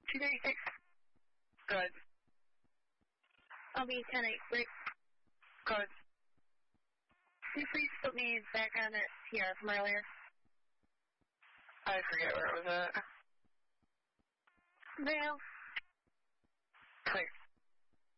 236. Good. I'll be 10-8, break. Good. Can you please put me back on that PR from earlier? I forget where it was at. Vale. Clear.